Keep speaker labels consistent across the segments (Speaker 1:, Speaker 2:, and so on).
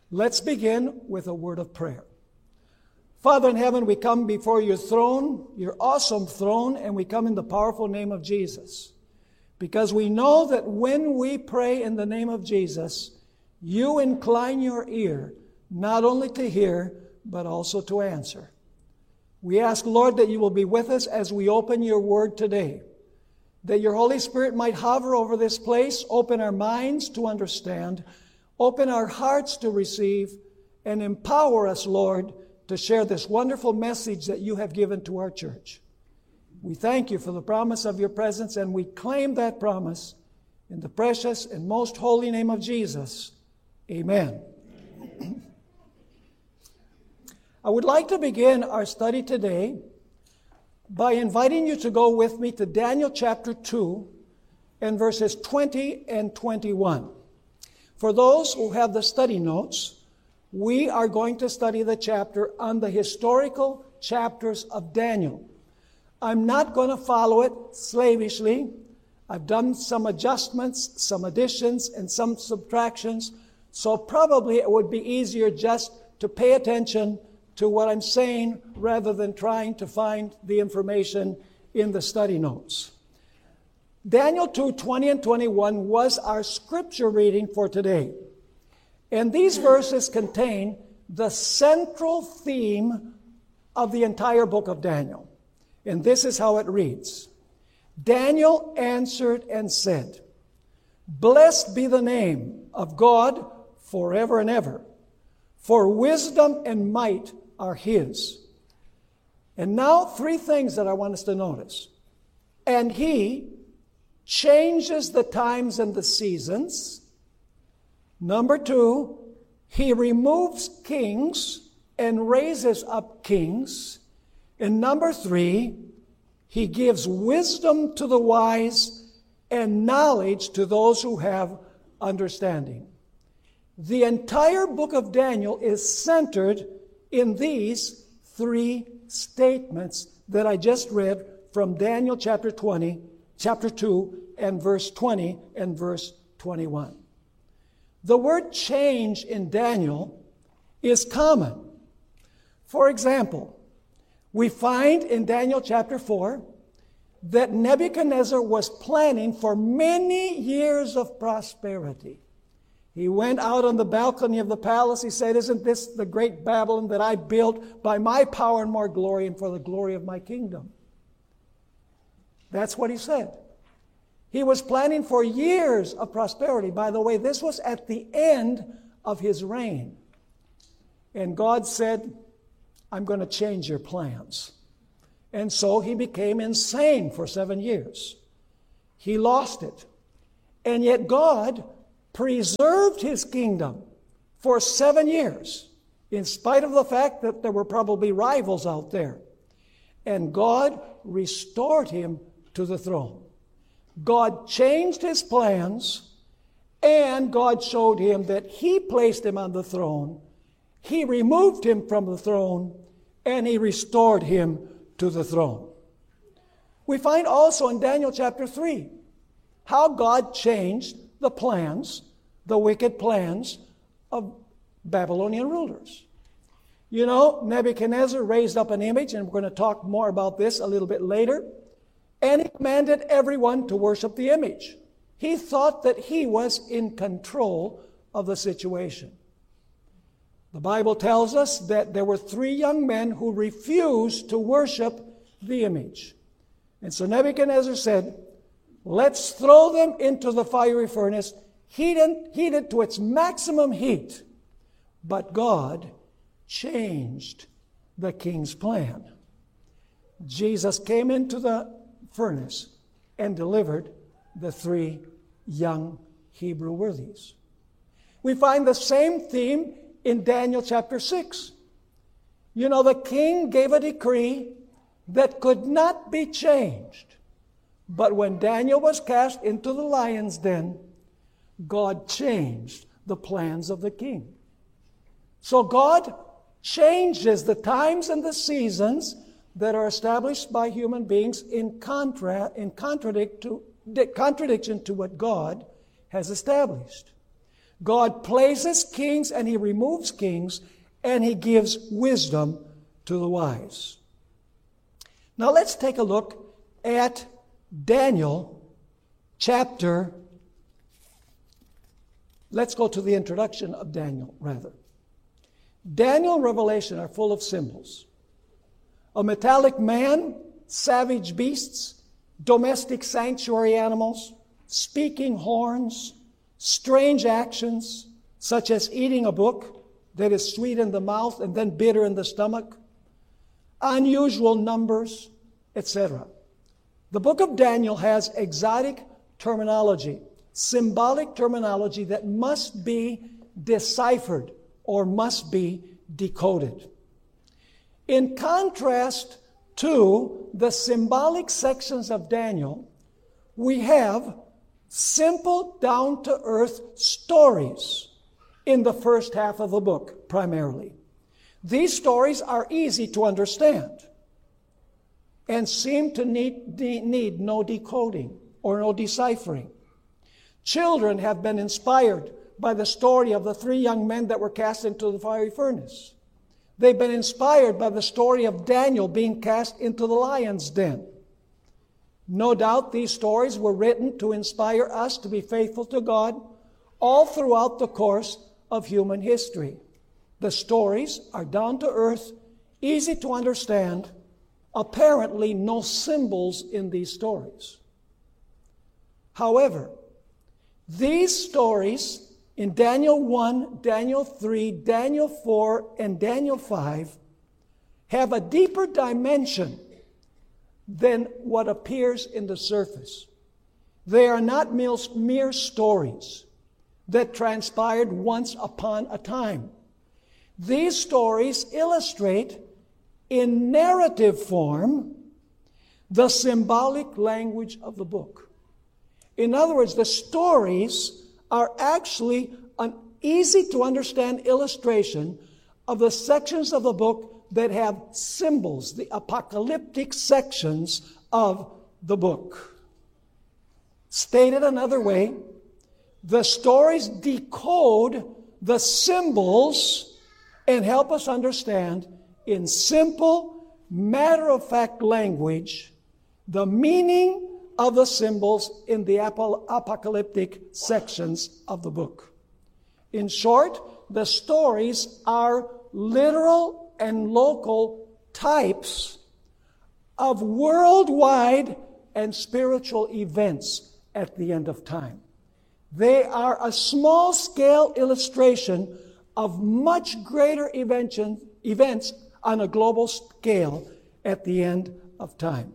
Speaker 1: Let's begin with a word of prayer. Father in heaven, we come before your throne, your awesome throne, and we come in the powerful name of Jesus. Because we know that when we pray in the name of Jesus, you incline your ear, not only to hear, but also to answer. We ask, Lord, that you will be with us as we open your word today. That your Holy Spirit might hover over this place, open our minds to understand, open our hearts to receive, and empower us, Lord, to share this wonderful message that you have given to our church. We thank you for the promise of your presence, and we claim that promise in the precious and most holy name of Jesus. Amen. I would like to begin our study today by inviting you to go with me to Daniel chapter 2 and verses 20 and 21. For those who have the study notes, we are going to study the chapter on the historical chapters of Daniel. I'm not going to follow it slavishly. I've done some adjustments, some additions, and some subtractions, so probably it would be easier just to pay attention to what I'm saying rather than trying to find the information in the study notes. Daniel 2, 20 and 21 was our scripture reading for today. And these verses contain the central theme of the entire book of Daniel. And this is how it reads. Daniel answered and said, "Blessed be the name of God forever and ever, for wisdom and might are his." And now 3 things that I want us to notice. And he changes the times and the seasons. Number 2, he removes kings and raises up kings. And number 3, he gives wisdom to the wise and knowledge to those who have understanding. The entire book of Daniel is centered in these 3 statements that I just read from Daniel chapter 2 and verse 20 and verse 21. The word change in Daniel is common. For example, we find in Daniel chapter 4 that Nebuchadnezzar was planning for many years of prosperity. He went out on the balcony of the palace. He said, "Isn't this the great Babylon that I built by my power and more glory and for the glory of my kingdom?" That's what he said. He was planning for years of prosperity. By the way, this was at the end of his reign. And God said, "I'm going to change your plans." And so he became insane for 7 years. He lost it. And yet God preserved his kingdom for 7 years, in spite of the fact that there were probably rivals out there. And God restored him to the throne. God changed his plans, and God showed him that he placed him on the throne. He removed him from the throne, and he restored him to the throne. We find also in Daniel chapter 3 how God changed the plans, the wicked plans of Babylonian rulers. You know, Nebuchadnezzar raised up an image, and we're going to talk more about this a little bit later, and he commanded everyone to worship the image. He thought that he was in control of the situation. The Bible tells us that there were 3 young men who refused to worship the image. And so Nebuchadnezzar said, "Let's throw them into the fiery furnace, heated to its maximum heat." But God changed the king's plan. Jesus came into the furnace and delivered the 3 young Hebrew worthies. We find the same theme in Daniel chapter 6. You know, the king gave a decree that could not be changed. But when Daniel was cast into the lion's den, God changed the plans of the king. So God changes the times and the seasons that are established by human beings in contradiction to what God has established. God places kings and He removes kings, and He gives wisdom to the wise. Now let's take a look at Daniel chapter. Let's go to the introduction of Daniel, rather. Daniel and Revelation are full of symbols. A metallic man, savage beasts, domestic sanctuary animals, speaking horns, strange actions, such as eating a book that is sweet in the mouth and then bitter in the stomach, unusual numbers, etc. The book of Daniel has exotic terminology, symbolic terminology that must be deciphered or must be decoded. In contrast to the symbolic sections of Daniel, we have simple, down-to-earth stories in the first half of the book, primarily. These stories are easy to understand and seem to need no decoding or no deciphering. Children have been inspired by the story of the 3 young men that were cast into the fiery furnace. They've been inspired by the story of Daniel being cast into the lion's den. No doubt these stories were written to inspire us to be faithful to God all throughout the course of human history. The stories are down to earth, easy to understand, apparently no symbols in these stories. However, these stories in Daniel 1, Daniel 3, Daniel 4, and Daniel 5 have a deeper dimension than what appears in the surface. They are not mere stories that transpired once upon a time. These stories illustrate in narrative form the symbolic language of the book. In other words, the stories are actually an easy-to-understand illustration of the sections of the book that have symbols, the apocalyptic sections of the book. Stated another way, the stories decode the symbols and help us understand in simple, matter-of-fact language the meaning of the symbols in the apocalyptic sections of the book. In short, the stories are literal and local types of worldwide and spiritual events at the end of time. They are a small-scale illustration of much greater events on a global scale at the end of time.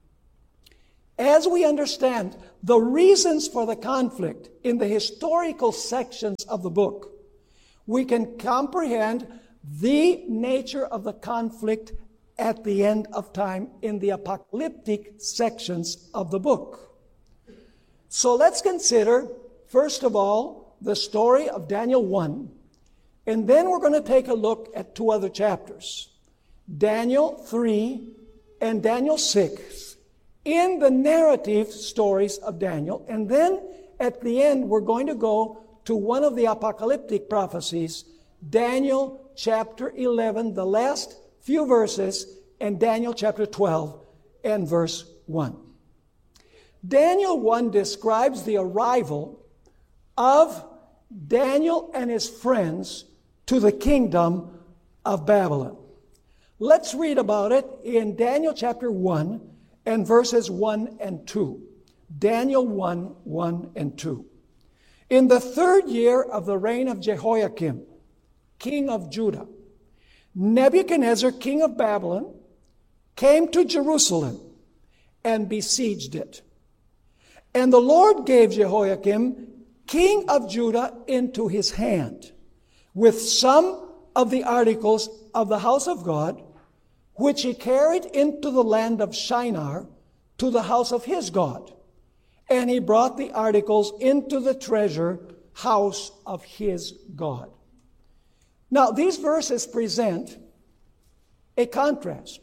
Speaker 1: As we understand the reasons for the conflict in the historical sections of the book, we can comprehend the nature of the conflict at the end of time in the apocalyptic sections of the book. So let's consider, first of all, the story of Daniel 1, and then we're going to take a look at 2 other chapters, Daniel 3 and Daniel 6, in the narrative stories of Daniel. And then at the end, we're going to go to one of the apocalyptic prophecies, Daniel chapter 11, the last few verses, and Daniel chapter 12 and verse 1. Daniel 1 describes the arrival of Daniel and his friends to the kingdom of Babylon. Let's read about it in Daniel chapter 1 and verses 1 and 2. Daniel 1, 1 and 2. In the 3rd year of the reign of Jehoiakim, king of Judah, Nebuchadnezzar, king of Babylon, came to Jerusalem and besieged it. And the Lord gave Jehoiakim, king of Judah, into his hand, with some of the articles of the house of God, which he carried into the land of Shinar to the house of his God. And he brought the articles into the treasure house of his God. Now, these verses present a contrast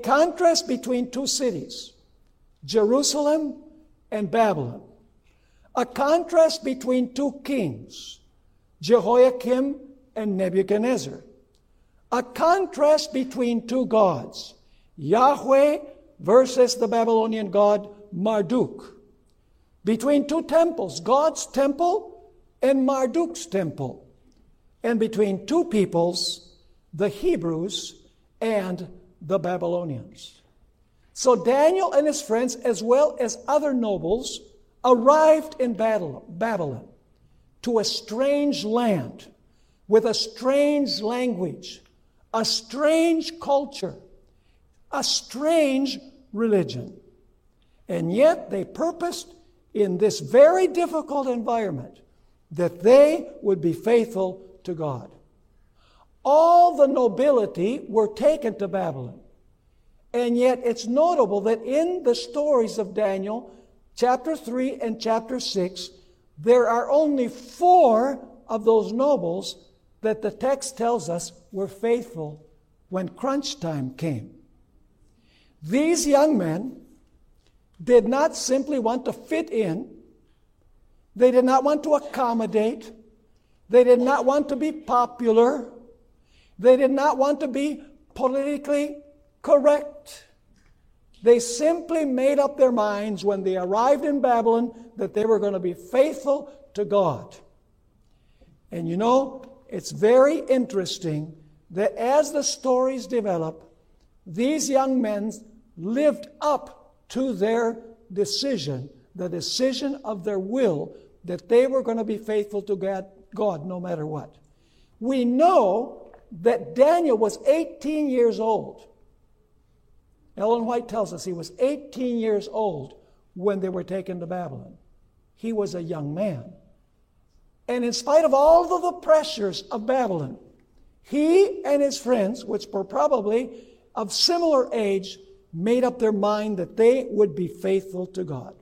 Speaker 1: between 2 cities, Jerusalem and Babylon. a contrast between two kings, Jehoiakim and Nebuchadnezzar, a contrast between two gods, Yahweh versus the Babylonian god Marduk, between two temples, God's temple and Marduk's temple, and between two peoples, the Hebrews and the Babylonians. So Daniel and his friends, as well as other nobles, arrived in Babylon to a strange land with a strange language, a strange culture, a strange religion. And yet they purposed in this very difficult environment that they would be faithful to God. All the nobility were taken to Babylon. And yet it's notable that in the stories of Daniel, chapter 3 and chapter 6, there are only 4 of those nobles that the text tells us were faithful when crunch time came. These young men did not simply want to fit in. They did not want to accommodate. They did not want to be popular. They did not want to be politically correct. They simply made up their minds when they arrived in Babylon that they were going to be faithful to God. And you know, it's very interesting that as the stories develop, these young men lived up to their decision, the decision of their will, that they were going to be faithful to God no matter what. We know that Daniel was 18 years old. Ellen White tells us he was 18 years old when they were taken to Babylon. He was a young man. And in spite of all of the pressures of Babylon, he and his friends, which were probably of similar age, made up their mind that they would be faithful to God.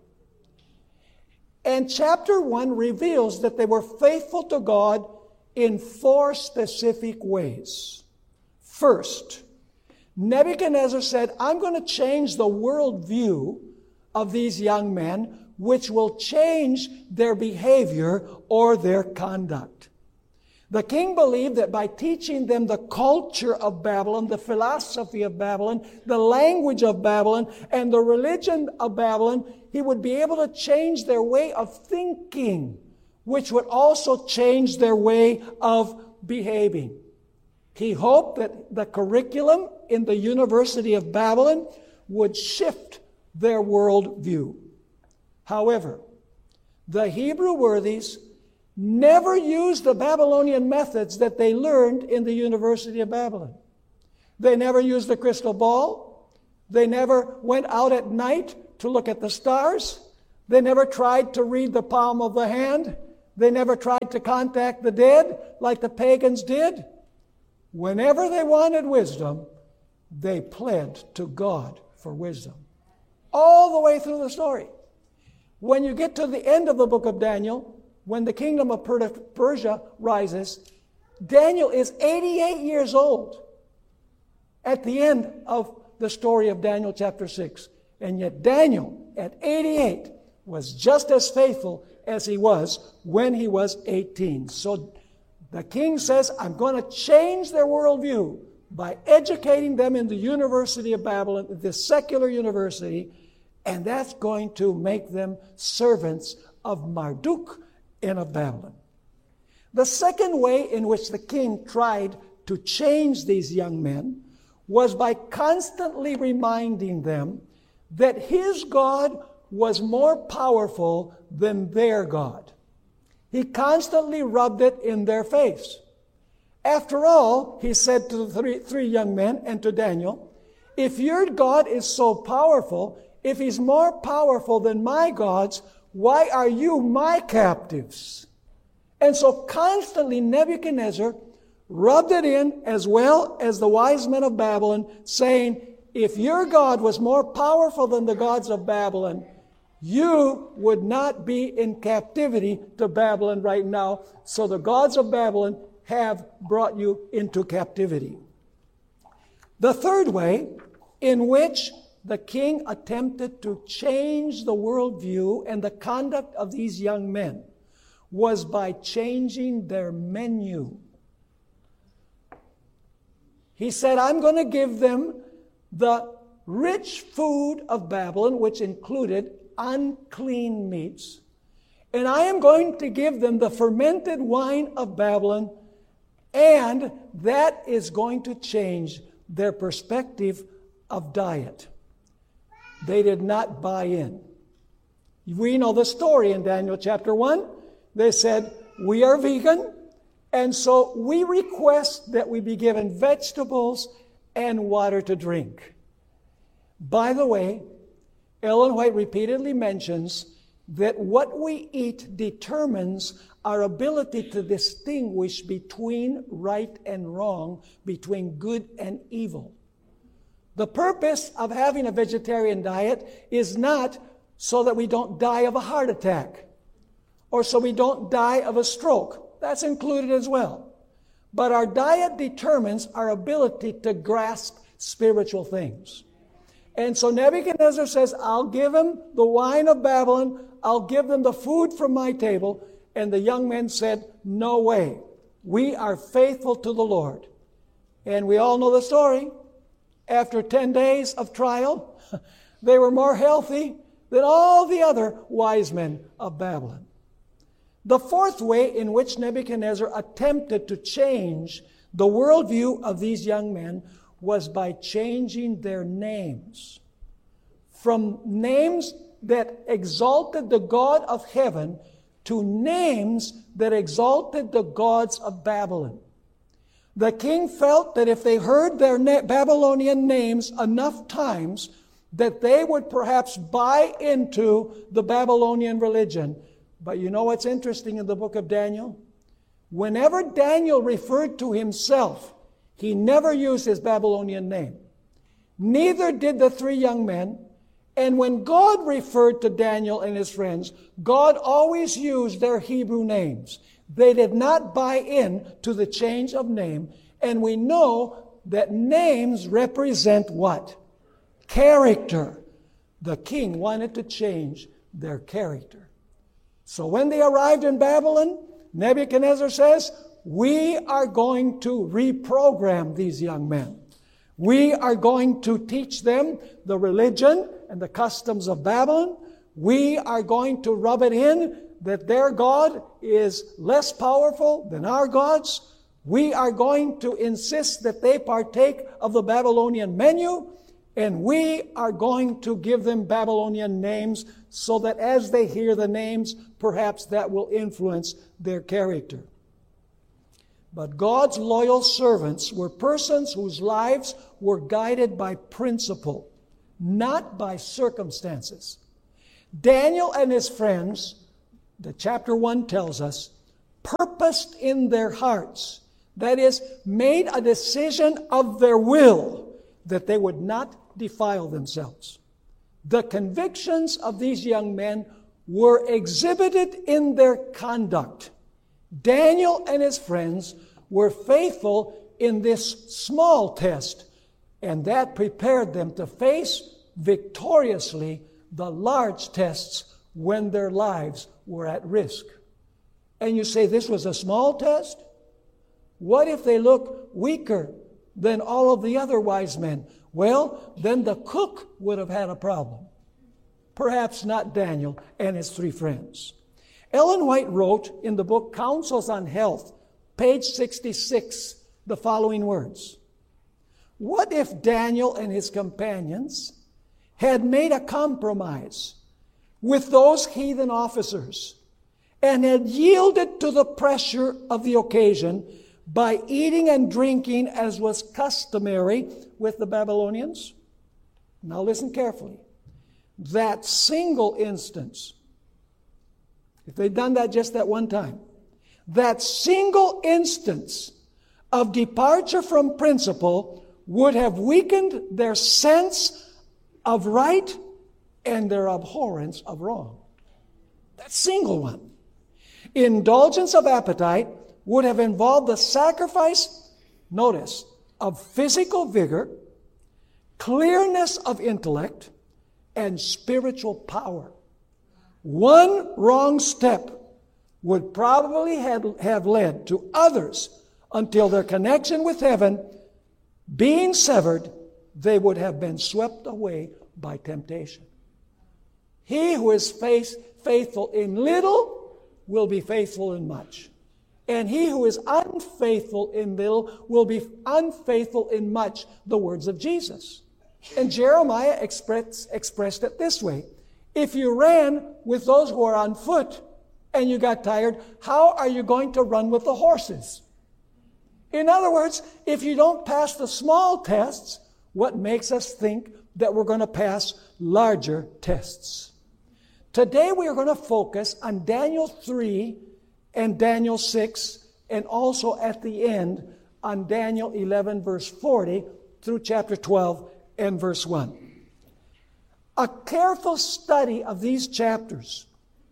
Speaker 1: And chapter 1 reveals that they were faithful to God in 4 specific ways. First, Nebuchadnezzar said, I'm going to change the worldview of these young men, which will change their behavior or their conduct. The king believed that by teaching them the culture of Babylon, the philosophy of Babylon, the language of Babylon, and the religion of Babylon, he would be able to change their way of thinking, which would also change their way of behaving. He hoped that the curriculum in the University of Babylon would shift their worldview. However, the Hebrew worthies never used the Babylonian methods that they learned in the University of Babylon. They never used the crystal ball. They never went out at night to look at the stars. They never tried to read the palm of the hand. They never tried to contact the dead like the pagans did. Whenever they wanted wisdom, they pled to God for wisdom. All the way through the story. When you get to the end of the book of Daniel, when the kingdom of Persia rises, Daniel is 88 years old at the end of the story of Daniel chapter 6. And yet Daniel, at 88, was just as faithful as he was when he was 18. So the king says, I'm going to change their worldview by educating them in the University of Babylon, this secular university, and that's going to make them servants of Marduk and of Babylon. The second way in which the king tried to change these young men was by constantly reminding them that his God was more powerful than their God. He constantly rubbed it in their face. After all, he said to the three young men and to Daniel, if your God is so powerful, if he's more powerful than my gods, why are you my captives? And so constantly Nebuchadnezzar rubbed it in, as well as the wise men of Babylon, saying, if your God was more powerful than the gods of Babylon, you would not be in captivity to Babylon right now. So the gods of Babylon have brought you into captivity. The third way in which the king attempted to change the worldview and the conduct of these young men was by changing their menu. He said, I'm going to give them the rich food of Babylon, which included unclean meats, and I am going to give them the fermented wine of Babylon, and that is going to change their perspective of diet. They did not buy in. We know the story in Daniel chapter 1. They said, we are vegan, and so we request that we be given vegetables and water to drink. By the way, Ellen White repeatedly mentions that what we eat determines our ability to distinguish between right and wrong, between good and evil. The purpose of having a vegetarian diet is not so that we don't die of a heart attack or so we don't die of a stroke. That's included as well. But our diet determines our ability to grasp spiritual things. And so Nebuchadnezzar says, I'll give them the wine of Babylon, I'll give them the food from my table. And the young men said, no way. We are faithful to the Lord. And we all know the story. After 10 days of trial, they were more healthy than all the other wise men of Babylon. The fourth way in which Nebuchadnezzar attempted to change the worldview of these young men was by changing their names. From names that exalted the God of heaven to names that exalted the gods of Babylon. The king felt that if they heard their Babylonian names enough times, that they would perhaps buy into the Babylonian religion. But you know what's interesting in the book of Daniel? Whenever Daniel referred to himself, he never used his Babylonian name. Neither did the three young men. And when God referred to Daniel and his friends, God always used their Hebrew names. They did not buy in to the change of name. And we know that names represent what? Character. The king wanted to change their character. So when they arrived in Babylon, Nebuchadnezzar says, we are going to reprogram these young men. We are going to teach them the religion and the customs of Babylon. We are going to rub it in that their God is less powerful than our gods. We are going to insist that they partake of the Babylonian menu, and we are going to give them Babylonian names so that as they hear the names, perhaps that will influence their character. But God's loyal servants were persons whose lives were guided by principle, not by circumstances. Daniel and his friends, the chapter 1 tells us, purposed in their hearts, that is, made a decision of their will that they would not defile themselves. The convictions of these young men were exhibited in their conduct. Daniel and his friends were faithful in this small test, and that prepared them to face victoriously the large tests when their lives were at risk. And you say, this was a small test? What if they look weaker than all of the other wise men? Well, then the cook would have had a problem. Perhaps not Daniel and his three friends. Ellen White wrote in the book Counsels on Health, page 66, the following words. What if Daniel and his companions had made a compromise with those heathen officers and had yielded to the pressure of the occasion by eating and drinking as was customary with the Babylonians? Now listen carefully. That single instance, if they'd done that just that one time, that single instance of departure from principle would have weakened their sense of right and their abhorrence of wrong. That single one. Indulgence of appetite would have involved the sacrifice, notice, of physical vigor, clearness of intellect, and spiritual power. One wrong step would probably have led to others until their connection with heaven being severed, they would have been swept away by temptation. He who is faithful in little will be faithful in much. And he who is unfaithful in little will be unfaithful in much, the words of Jesus. And Jeremiah expressed it this way. If you ran with those who are on foot and you got tired, how are you going to run with the horses? In other words, if you don't pass the small tests, what makes us think that we're going to pass larger tests? Today we are going to focus on Daniel 3 and Daniel 6, and also at the end on Daniel 11 verse 40 through chapter 12 and verse 1. A careful study of these chapters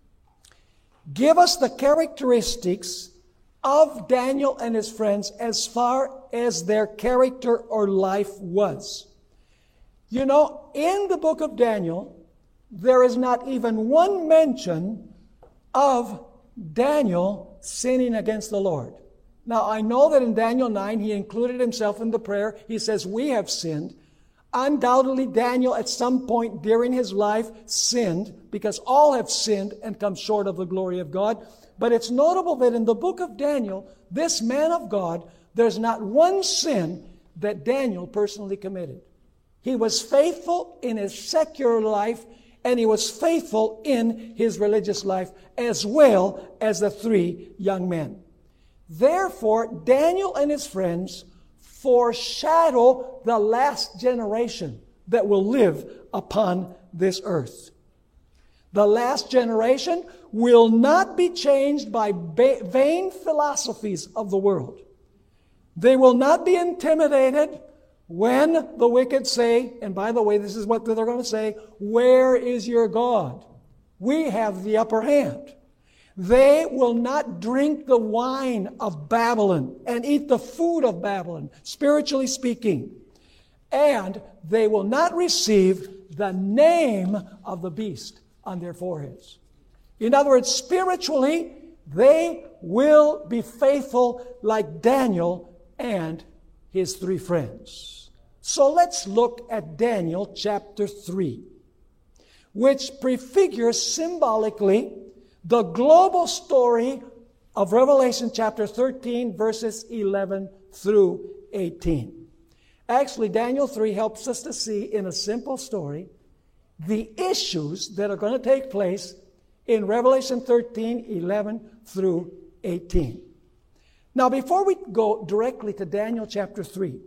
Speaker 1: give us the characteristics of Daniel and his friends as far as their character or life was. You know, in the book of Daniel, there is not even one mention of Daniel sinning against the Lord. Now, I know that in Daniel 9, he included himself in the prayer. He says, we have sinned. Undoubtedly, Daniel at some point during his life sinned, because all have sinned and come short of the glory of God. But it's notable that in the book of Daniel, this man of God, there's not one sin that Daniel personally committed. He was faithful in his secular life, and he was faithful in his religious life, as well as the three young men. Therefore, Daniel and his friends foreshadow the last generation that will live upon this earth. The last generation will not be changed by vain philosophies of the world. They will not be intimidated when the wicked say, and by the way, this is what they're going to say, where is your God? We have the upper hand. They will not drink the wine of Babylon and eat the food of Babylon, spiritually speaking. And they will not receive the name of the beast on their foreheads. In other words, spiritually, they will be faithful like Daniel and his three friends. So let's look at Daniel chapter 3, which prefigures symbolically the global story of Revelation chapter 13, verses 11 through 18. Actually, Daniel 3 helps us to see in a simple story the issues that are going to take place in Revelation 13, 11 through 18. Now, before we go directly to Daniel chapter 3,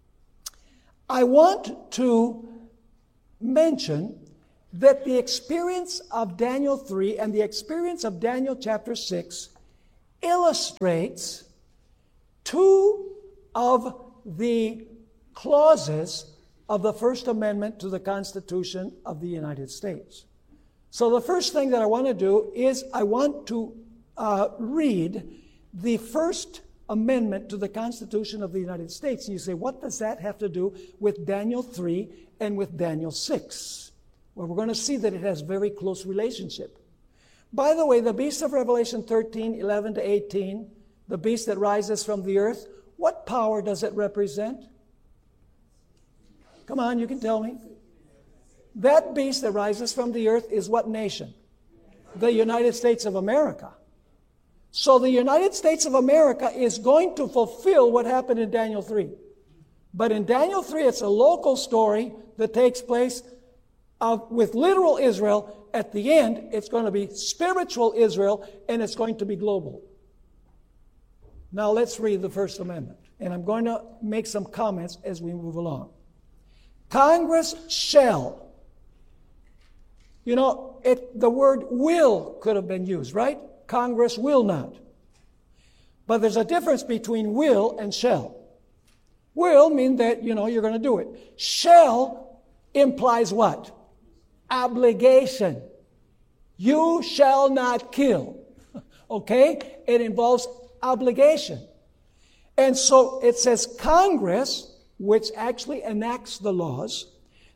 Speaker 1: I want to mention that the experience of Daniel 3 and the experience of Daniel chapter 6 illustrates two of the clauses of the First Amendment to the Constitution of the United States. So the first thing that I want to do is I want to read the First Amendment to the Constitution of the United States. And you say, what does that have to do with Daniel 3 and with Daniel 6? Well, we're going to see that it has very close relationship. By the way, the beast of Revelation 13, 11 to 18, the beast that rises from the earth, what power does it represent? Come on, you can tell me. That beast that rises from the earth is what nation? The United States of America. So the United States of America is going to fulfill what happened in Daniel 3. But in Daniel 3, it's a local story that takes place with literal Israel. At the end, it's going to be spiritual Israel, and it's going to be global. Now let's read the First Amendment. And I'm going to make some comments as we move along. Congress shall. You know, the word will could have been used, right? Congress will not. But there's a difference between will and shall. Will mean that, you're going to do it. Shall implies what? Obligation. You shall not kill. Okay? It involves obligation. And so it says Congress, which actually enacts the laws,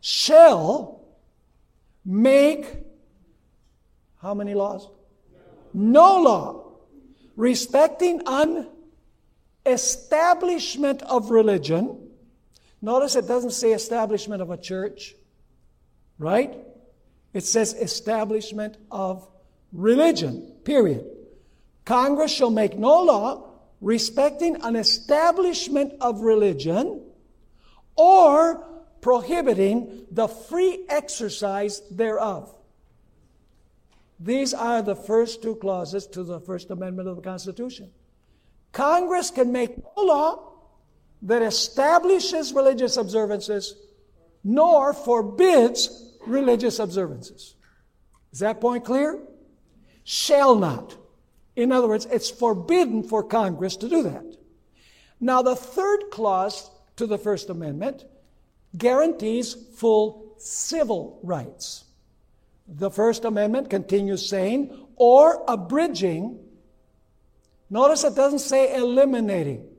Speaker 1: shall make how many laws? No law respecting an establishment of religion. Notice it doesn't say establishment of a church, right? It says establishment of religion, period. Congress shall make no law respecting an establishment of religion or prohibiting the free exercise thereof. These are the first two clauses to the First Amendment of the Constitution. Congress can make no law that establishes religious observances nor forbids religious observances. Is that point clear? Shall not. In other words, it's forbidden for Congress to do that. Now, the third clause to the First Amendment guarantees full civil rights. The First Amendment continues saying, or abridging. Notice it doesn't say eliminating.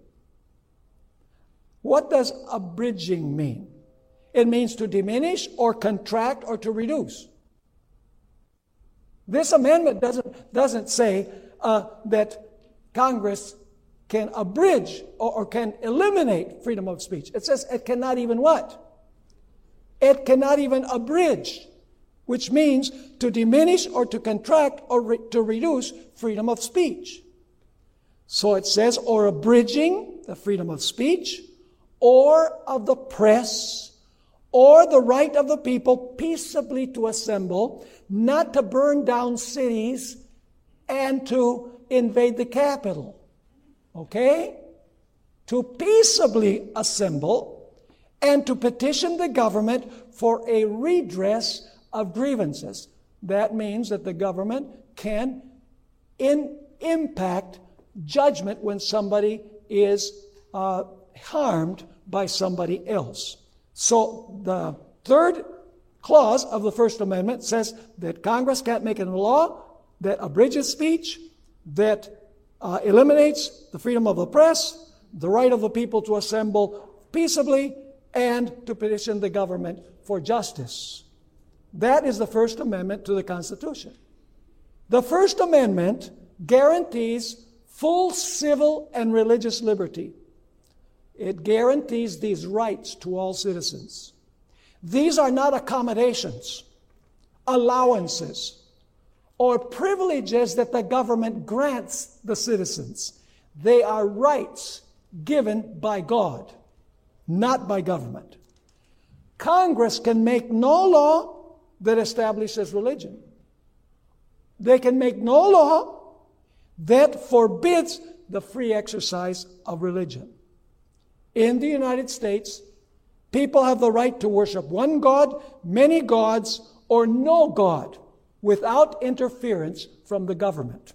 Speaker 1: What does abridging mean? It means to diminish or contract or to reduce. This amendment doesn't say that Congress can abridge or can eliminate freedom of speech. It says it cannot even what? It cannot even abridge, which means to diminish or to contract or to reduce freedom of speech. So it says, or abridging the freedom of speech, or of the press, or the right of the people peaceably to assemble, not to burn down cities and to invade the capital. Okay? To peaceably assemble and to petition the government for a redress of grievances. That means that the government can impact judgment when somebody is harmed by somebody else. So the third clause of the First Amendment says that Congress can't make a law that abridges speech, that eliminates the freedom of the press, the right of the people to assemble peaceably, and to petition the government for justice. That is the First Amendment to the Constitution. The First Amendment guarantees full civil and religious liberty. It guarantees these rights to all citizens. These are not accommodations, allowances, or privileges that the government grants the citizens. They are rights given by God, not by government. Congress can make no law that establishes religion. They can make no law that forbids the free exercise of religion. In the United States, people have the right to worship one God, many gods, or no God without interference from the government.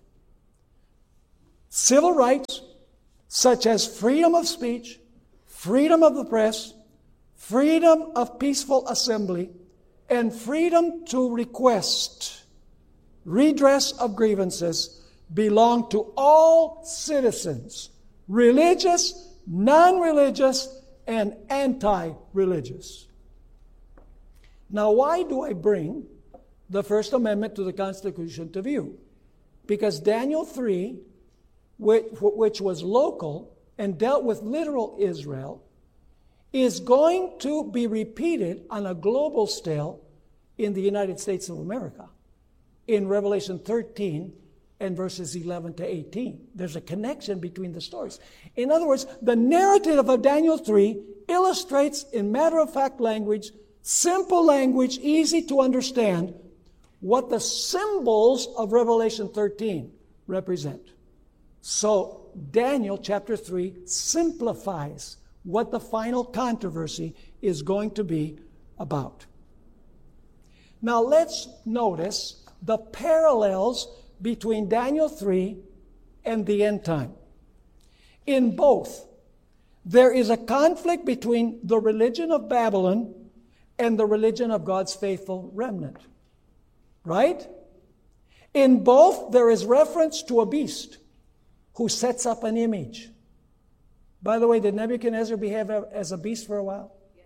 Speaker 1: Civil rights, such as freedom of speech, freedom of the press, freedom of peaceful assembly, and freedom to request redress of grievances, belong to all citizens, religious, non-religious, and anti-religious. Now, why do I bring the First Amendment to the Constitution to view? Because Daniel 3, which was local and dealt with literal Israel, is going to be repeated on a global scale in the United States of America in Revelation 13 and verses 11 to 18. There's a connection between the stories. In other words, the narrative of Daniel 3 illustrates in matter-of-fact language, simple language, easy to understand, what the symbols of Revelation 13 represent. So Daniel chapter 3 simplifies what the final controversy is going to be about. Now let's notice the parallels between Daniel 3 and the end time. In both, there is a conflict between the religion of Babylon and the religion of God's faithful remnant. Right? In both, there is reference to a beast who sets up an image. By the way, did Nebuchadnezzar behave as a beast for a while?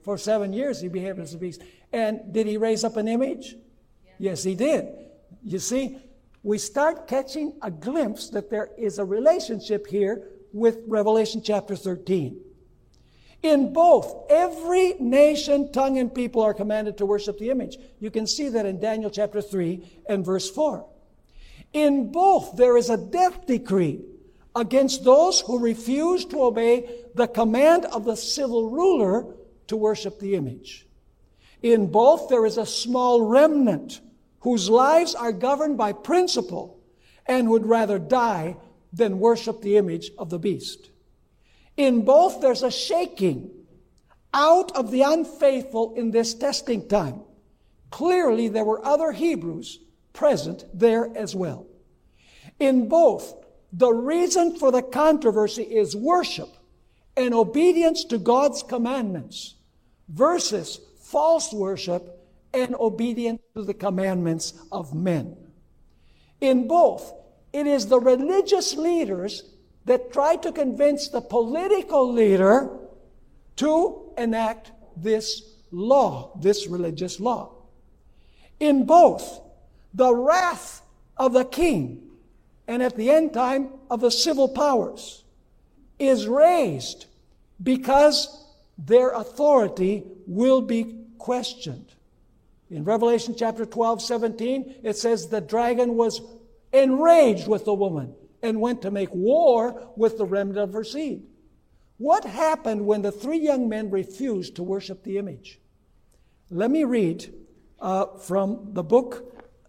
Speaker 1: For 7 years he behaved as a beast. And did he raise up an image? Yes, he did. You see, we start catching a glimpse that there is a relationship here with Revelation chapter 13. In both, every nation, tongue, and people are commanded to worship the image. You can see that in Daniel chapter 3 and verse 4. In both, there is a death decree against those who refuse to obey the command of the civil ruler to worship the image. In both, there is a small remnant whose lives are governed by principle and would rather die than worship the image of the beast. In both, there's a shaking out of the unfaithful in this testing time. Clearly, there were other Hebrews present there as well. In both, the reason for the controversy is worship and obedience to God's commandments versus false worship and obedience to the commandments of men. In both, it is the religious leaders that try to convince the political leader to enact this law, this religious law. In both, the wrath of the king and at the end time of the civil powers is raised because their authority will be questioned. In Revelation chapter 12:17, it says the dragon was enraged with the woman and went to make war with the remnant of her seed. What happened when the 3 young men refused to worship the image? Let me read from the book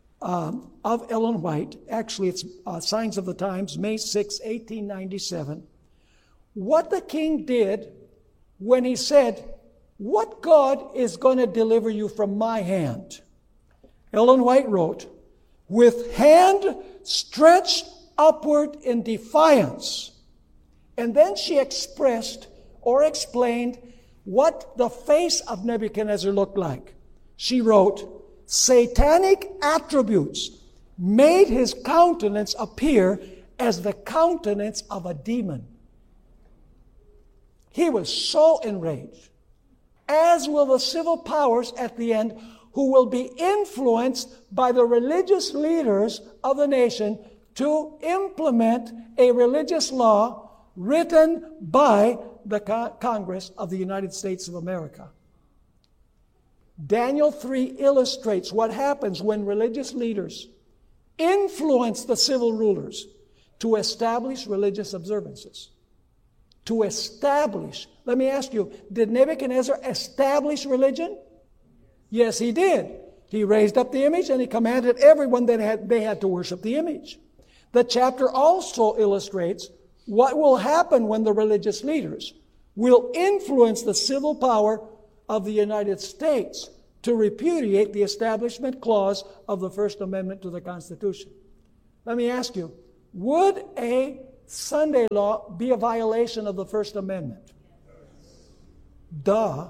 Speaker 1: of Ellen White. Actually, it's Signs of the Times, May 6, 1897. What the king did when he said, "What God is going to deliver you from my hand?" Ellen White wrote, "With hand stretched upward in defiance." And then she expressed or explained what the face of Nebuchadnezzar looked like. She wrote, "Satanic attributes made his countenance appear as the countenance of a demon." He was so enraged, as will the civil powers at the end, who will be influenced by the religious leaders of the nation to implement a religious law written by the Congress of the United States of America. Daniel 3 illustrates what happens when religious leaders influence the civil rulers to establish religious observances. To establish. Let me ask you, did Nebuchadnezzar establish religion? Yes, he did. He raised up the image and he commanded everyone that they had to worship the image. The chapter also illustrates what will happen when the religious leaders will influence the civil power of the United States to repudiate the Establishment Clause of the First Amendment to the Constitution. Let me ask you, would a Sunday law be a violation of the First Amendment? Duh.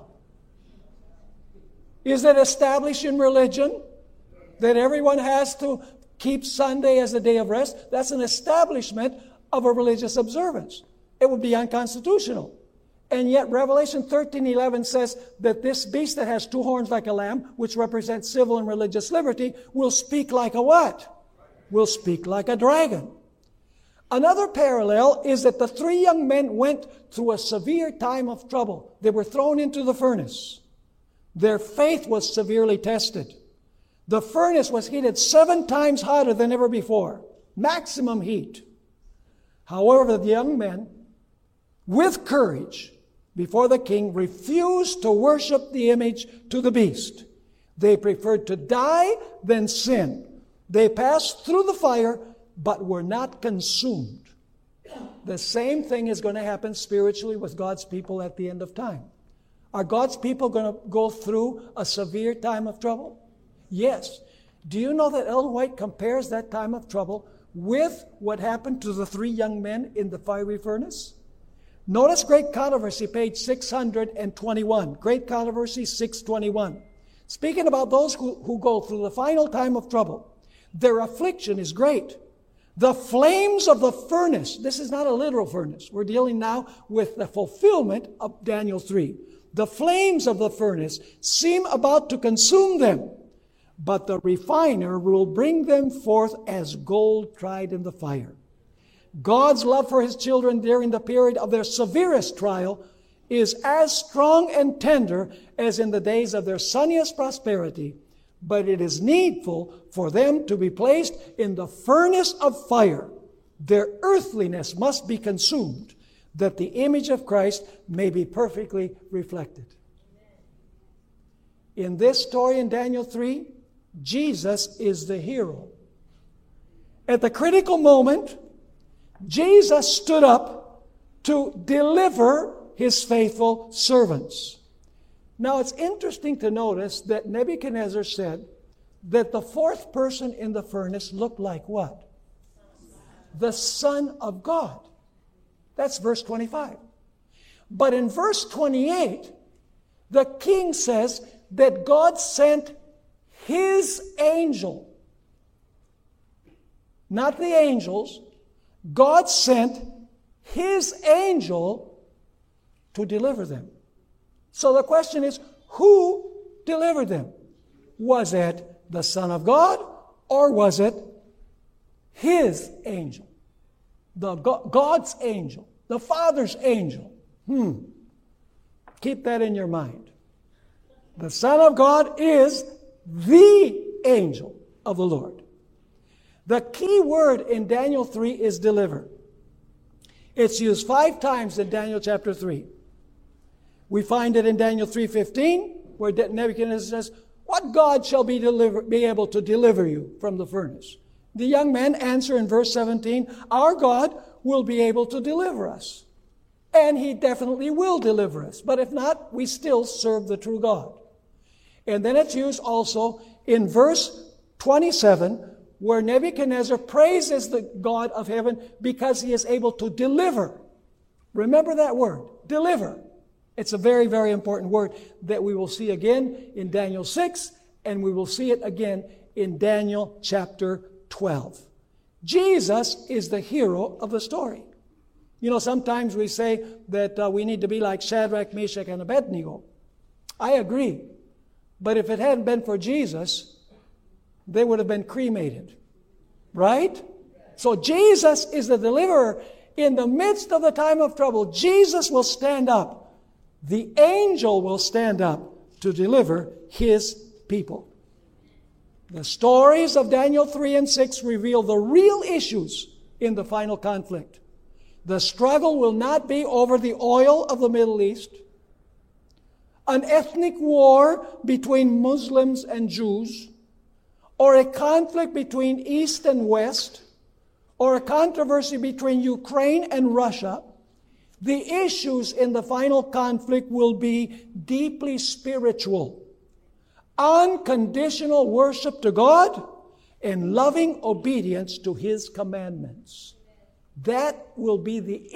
Speaker 1: Is it established in religion that everyone has to keep Sunday as a day of rest? That's an establishment of a religious observance. It would be unconstitutional. And yet Revelation 13:11 says that this beast that has 2 horns like a lamb, which represents civil and religious liberty, will speak like a what? Will speak like a dragon. Another parallel is that the 3 young men went through a severe time of trouble. They were thrown into the furnace. Their faith was severely tested. The furnace was heated 7 times hotter than ever before. Maximum heat. However, the young men, with courage, before the king, refused to worship the image to the beast. They preferred to die than sin. They passed through the fire, but were not consumed. The same thing is going to happen spiritually with God's people at the end of time. Are God's people going to go through a severe time of trouble? Yes. Do you know that Ellen White compares that time of trouble with what happened to the 3 young men in the fiery furnace? Notice Great Controversy, page 621. Great Controversy 621. Speaking about those who go through the final time of trouble, their affliction is great. The flames of the furnace, this is not a literal furnace. We're dealing now with the fulfillment of Daniel 3. The flames of the furnace seem about to consume them, but the refiner will bring them forth as gold tried in the fire. God's love for His children during the period of their severest trial is as strong and tender as in the days of their sunniest prosperity, but it is needful for them to be placed in the furnace of fire. Their earthliness must be consumed, that the image of Christ may be perfectly reflected. In this story in Daniel 3, Jesus is the hero. At the critical moment, Jesus stood up to deliver His faithful servants. Now it's interesting to notice that Nebuchadnezzar said that the fourth person in the furnace looked like what? The Son of God. That's verse 25. But in verse 28, the king says that God sent His angel. Not the angels. God sent His angel to deliver them. So the question is, who delivered them? Was it the Son of God, or was it His angel? God's angel, the Father's angel. Keep that in your mind. The Son of God is the angel of the Lord. The key word in Daniel 3 is deliver. It's used 5 times in Daniel chapter 3. We find it in Daniel 3:15, where Nebuchadnezzar says, "What God shall be able to deliver you from the furnace?" The young men answer in verse 17, "Our God will be able to deliver us." And He definitely will deliver us. But if not, we still serve the true God. And then it's used also in verse 27, where Nebuchadnezzar praises the God of heaven because He is able to deliver. Remember that word, deliver. It's a very, very important word that we will see again in Daniel 6, and we will see it again in Daniel chapter 12. Jesus is the hero of the story. You know, sometimes we say that we need to be like Shadrach, Meshach, and Abednego. I agree. But if it hadn't been for Jesus, they would have been cremated. Right? So Jesus is the deliverer. In the midst of the time of trouble, Jesus will stand up. The angel will stand up to deliver His people. The stories of Daniel 3 and 6 reveal the real issues in the final conflict. The struggle will not be over the oil of the Middle East, an ethnic war between Muslims and Jews, or a conflict between East and West, or a controversy between Ukraine and Russia. The issues in the final conflict will be deeply spiritual. Unconditional worship to God and loving obedience to His commandments. That will be the